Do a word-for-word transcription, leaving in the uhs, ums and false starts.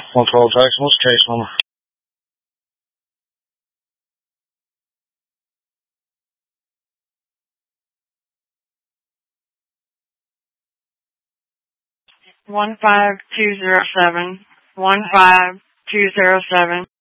one twelve Jackson, what's the case number? One five two zero seven. One five two zero seven.